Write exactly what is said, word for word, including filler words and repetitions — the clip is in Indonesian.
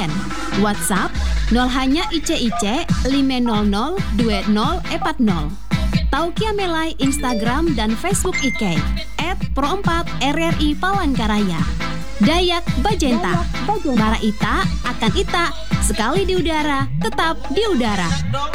Yen. WhatsApp nol hanya I C I C lima nol nol dua nol empat nol. Taukia Melai Instagram dan Facebook I K et pro empat R R I Palangkaraya. Dayak Bajenta, Bara Ita akan Ita, sekali di udara, tetap di udara.